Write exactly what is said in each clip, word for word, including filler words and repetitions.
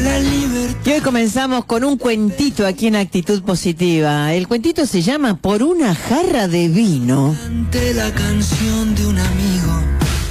la libertad. Y hoy comenzamos con un cuentito aquí en Actitud Positiva. El cuentito se llama Por una jarra de vino. Ante la canción de un amigo.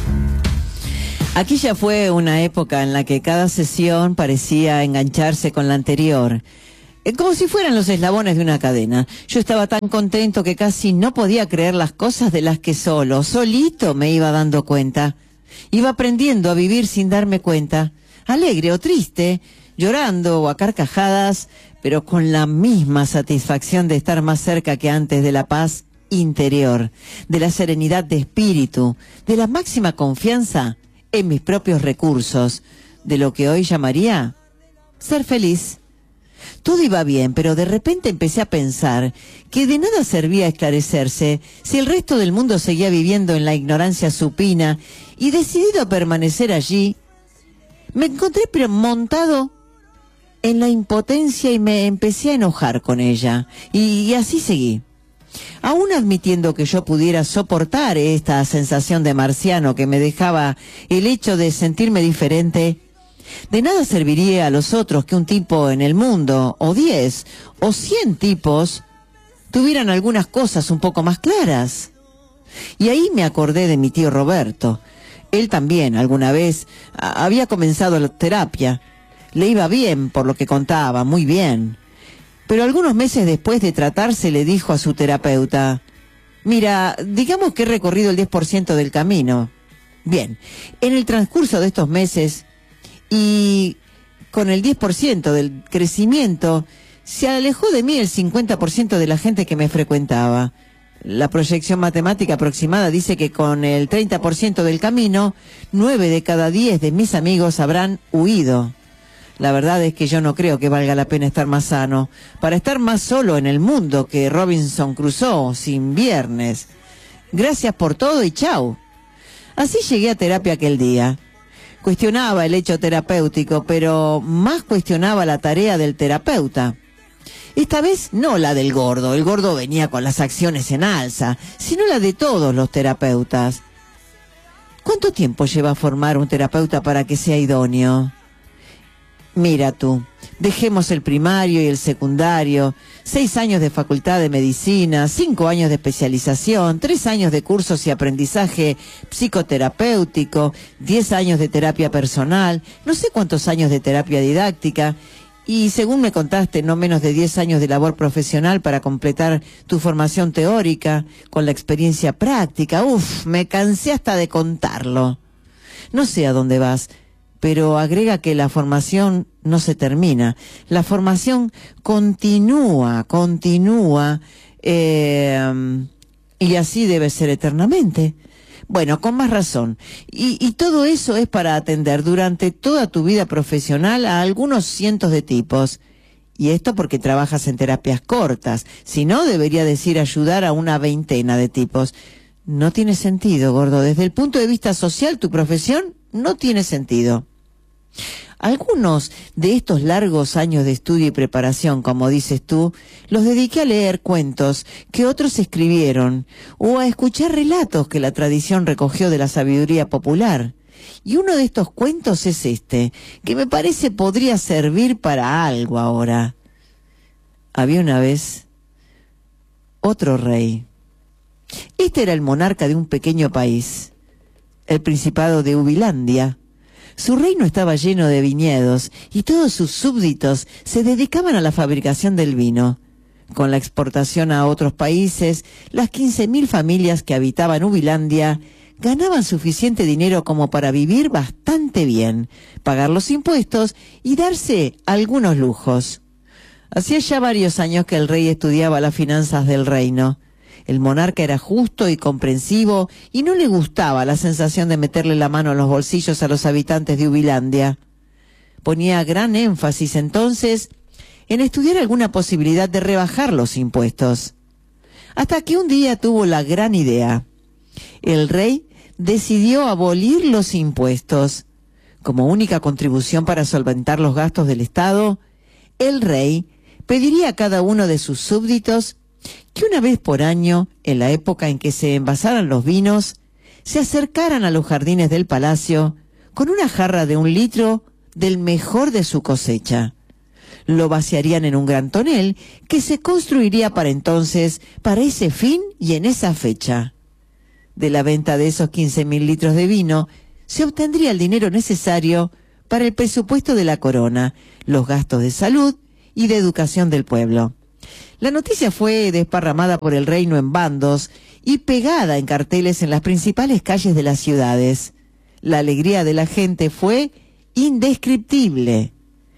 Aquí ya fue una época en la que cada sesión parecía engancharse con la anterior, eh, como si fueran los eslabones de una cadena. Yo estaba tan contento que casi no podía creer las cosas de las que solo, solito me iba dando cuenta. Iba aprendiendo a vivir sin darme cuenta, alegre o triste, llorando o a carcajadas, pero con la misma satisfacción de estar más cerca que antes de la paz interior, de la serenidad de espíritu, de la máxima confianza en mis propios recursos, de lo que hoy llamaría ser feliz. Todo iba bien, pero de repente empecé a pensar que de nada servía esclarecerse si el resto del mundo seguía viviendo en la ignorancia supina, y decidido a permanecer allí, me encontré pero montado en la impotencia y me empecé a enojar con ella, y, y así seguí. Aún admitiendo que yo pudiera soportar esta sensación de marciano que me dejaba el hecho de sentirme diferente, de nada serviría a los otros que un tipo en el mundo, o diez, o cien tipos, tuvieran algunas cosas un poco más claras. Y ahí me acordé de mi tío Roberto. Él también, alguna vez, a- había comenzado la terapia. Le iba bien, por lo que contaba, muy bien. Pero algunos meses después de tratarse le dijo a su terapeuta: mira, digamos que he recorrido el diez por ciento del camino. Bien, en el transcurso de estos meses, y con el diez por ciento del crecimiento, se alejó de mí el cincuenta por ciento de la gente que me frecuentaba. La proyección matemática aproximada dice que con el treinta por ciento del camino, nueve de cada diez de mis amigos habrán huido. La verdad es que yo no creo que valga la pena estar más sano, para estar más solo en el mundo que Robinson Crusoe, sin viernes. Gracias por todo y chau. Así llegué a terapia aquel día. Cuestionaba el hecho terapéutico, pero más cuestionaba la tarea del terapeuta. Esta vez no la del gordo, el gordo venía con las acciones en alza, sino la de todos los terapeutas. ¿Cuánto tiempo lleva a formar un terapeuta para que sea idóneo? Mira tú, dejemos el primario y el secundario, seis años de facultad de medicina, cinco años de especialización, tres años de cursos y aprendizaje psicoterapéutico, diez años de terapia personal, no sé cuántos años de terapia didáctica, y según me contaste, no menos de diez años de labor profesional para completar tu formación teórica con la experiencia práctica. Uf, me cansé hasta de contarlo. No sé a dónde vas, pero agrega que la formación no se termina. La formación continúa, continúa, eh, y así debe ser eternamente. Bueno, con más razón. Y, y todo eso es para atender durante toda tu vida profesional a algunos cientos de tipos. Y esto porque trabajas en terapias cortas. Si no, debería decir ayudar a una veintena de tipos. No tiene sentido, gordo. Desde el punto de vista social, tu profesión no tiene sentido. Algunos de estos largos años de estudio y preparación, como dices tú, los dediqué a leer cuentos que otros escribieron o a escuchar relatos que la tradición recogió de la sabiduría popular. Y uno de estos cuentos es este, que me parece podría servir para algo ahora. Había una vez otro rey. Este era el monarca de un pequeño país, el Principado de Ubilandia. Su reino estaba lleno de viñedos y todos sus súbditos se dedicaban a la fabricación del vino. Con la exportación a otros países, las quince mil familias que habitaban Ubilandia ganaban suficiente dinero como para vivir bastante bien, pagar los impuestos y darse algunos lujos. Hacía ya varios años que el rey estudiaba las finanzas del reino. El monarca era justo y comprensivo y no le gustaba la sensación de meterle la mano en los bolsillos a los habitantes de Ubilandia. Ponía gran énfasis entonces en estudiar alguna posibilidad de rebajar los impuestos. Hasta que un día tuvo la gran idea. El rey decidió abolir los impuestos. Como única contribución para solventar los gastos del Estado, el rey pediría a cada uno de sus súbditos que una vez por año, en la época en que se envasaran los vinos, se acercaran a los jardines del palacio con una jarra de un litro del mejor de su cosecha. Lo vaciarían en un gran tonel que se construiría para entonces, para ese fin y en esa fecha. De la venta de esos quince mil litros de vino, se obtendría el dinero necesario para el presupuesto de la corona, los gastos de salud y de educación del pueblo. La noticia fue desparramada por el reino en bandos y pegada en carteles en las principales calles de las ciudades. La alegría de la gente fue indescriptible.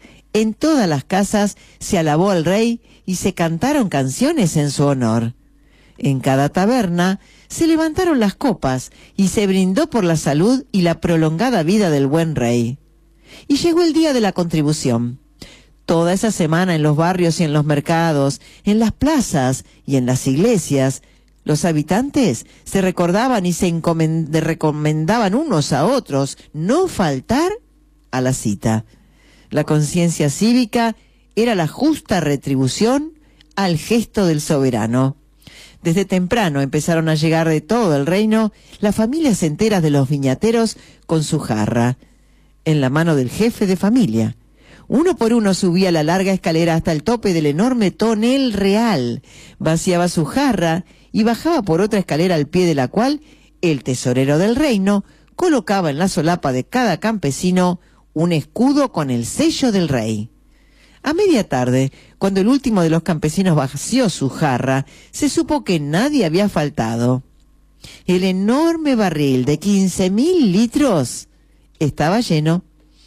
En todas las casas se alabó al rey y se cantaron canciones en su honor. En cada taberna se levantaron las copas y se brindó por la salud y la prolongada vida del buen rey. Y llegó el día de la contribución. Toda esa semana en los barrios y en los mercados, en las plazas y en las iglesias, los habitantes se recordaban y se recomendaban unos a otros no faltar a la cita. La conciencia cívica era la justa retribución al gesto del soberano. Desde temprano empezaron a llegar de todo el reino las familias enteras de los viñateros con su jarra, en la mano del jefe de familia. Uno por uno subía la larga escalera hasta el tope del enorme tonel real, vaciaba su jarra y bajaba por otra escalera al pie de la cual el tesorero del reino colocaba en la solapa de cada campesino un escudo con el sello del rey. A media tarde, cuando el último de los campesinos vació su jarra, se supo que nadie había faltado. El enorme barril de quince mil litros estaba lleno.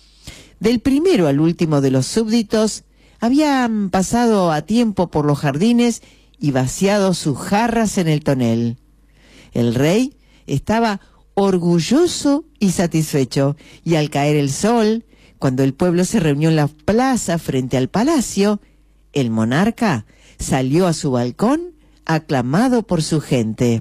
Del primero al último de los súbditos habían pasado a tiempo por los jardines y vaciado sus jarras en el tonel. El rey estaba orgulloso y satisfecho, y al caer el sol, cuando el pueblo se reunió en la plaza frente al palacio, el monarca salió a su balcón aclamado por su gente.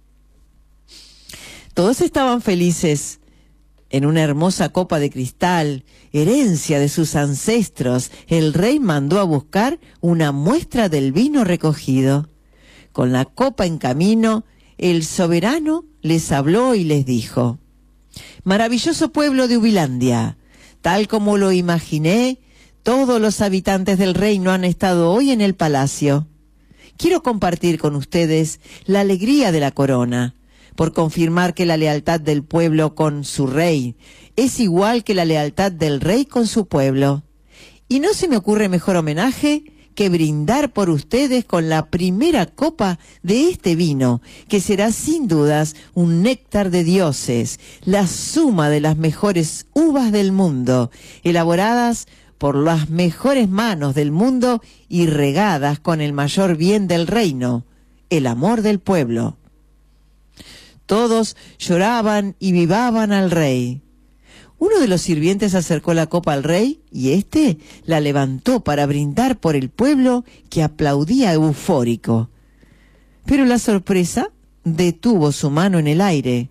Todos estaban felices. En una hermosa copa de cristal, herencia de sus ancestros, el rey mandó a buscar una muestra del vino recogido. Con la copa en camino, el soberano les habló y les dijo: «Maravilloso pueblo de Ubilandia, tal como lo imaginé, todos los habitantes del reino han estado hoy en el palacio. Quiero compartir con ustedes la alegría de la corona, por confirmar que la lealtad del pueblo con su rey es igual que la lealtad del rey con su pueblo. Y no se me ocurre mejor homenaje que brindar por ustedes con la primera copa de este vino, que será sin dudas un néctar de dioses, la suma de las mejores uvas del mundo, elaboradas por las mejores manos del mundo y regadas con el mayor bien del reino, el amor del pueblo». Todos lloraban y vivaban al rey. Uno de los sirvientes acercó la copa al rey y éste la levantó para brindar por el pueblo que aplaudía eufórico. Pero la sorpresa detuvo su mano en el aire.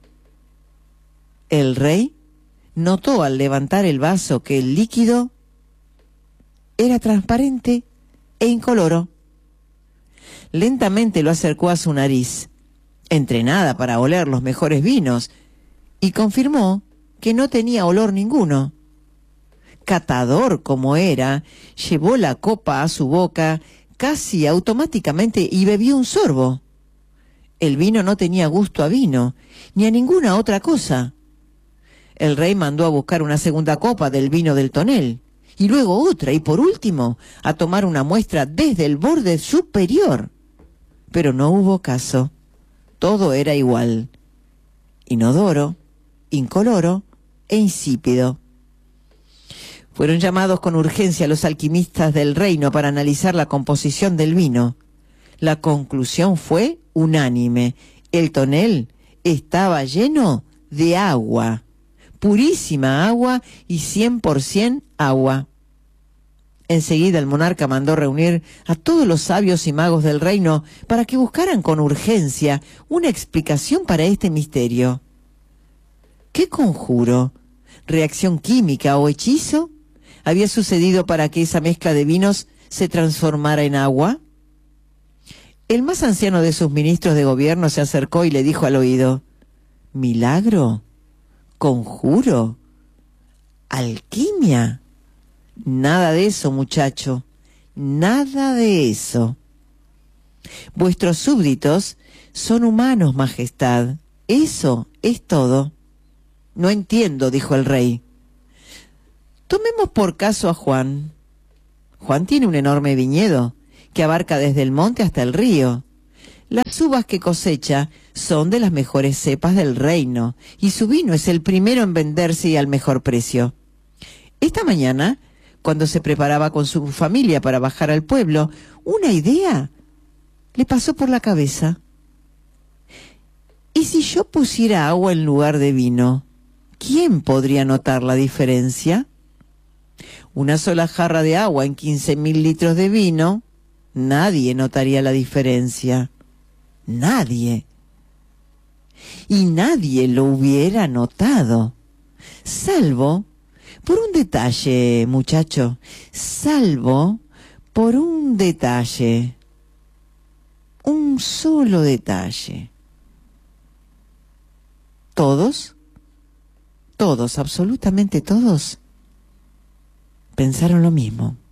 El rey notó al levantar el vaso que el líquido era transparente e incoloro. Lentamente lo acercó a su nariz, entrenada para oler los mejores vinos, y confirmó que no tenía olor ninguno. Catador como era, llevó la copa a su boca casi automáticamente y bebió un sorbo. El vino no tenía gusto a vino, ni a ninguna otra cosa. El rey mandó a buscar una segunda copa del vino del tonel, y luego otra, y por último, a tomar una muestra desde el borde superior. Pero no hubo caso. Todo era igual: inodoro, incoloro e insípido. Fueron llamados con urgencia los alquimistas del reino para analizar la composición del vino. La conclusión fue unánime: el tonel estaba lleno de agua, purísima agua y cien por ciento agua. Enseguida el monarca mandó reunir a todos los sabios y magos del reino para que buscaran con urgencia una explicación para este misterio. ¿Qué conjuro, reacción química o hechizo había sucedido para que esa mezcla de vinos se transformara en agua? El más anciano de sus ministros de gobierno se acercó y le dijo al oído: ¿milagro? ¿Conjuro? ¿Alquimia? Nada de eso, muchacho. Nada de eso. Vuestros súbditos son humanos, Majestad. Eso es todo. No entiendo, dijo el rey. Tomemos por caso a Juan. Juan tiene un enorme viñedo que abarca desde el monte hasta el río. Las uvas que cosecha son de las mejores cepas del reino y su vino es el primero en venderse y al mejor precio. Esta mañana, cuando se preparaba con su familia para bajar al pueblo, una idea le pasó por la cabeza. ¿Y si yo pusiera agua en lugar de vino? ¿Quién podría notar la diferencia? Una sola jarra de agua en quince mil litros de vino, nadie notaría la diferencia. Nadie. Y nadie lo hubiera notado. Salvo por un detalle, muchacho. Salvo por un detalle. Un solo detalle. Todos, todos, absolutamente todos, pensaron lo mismo.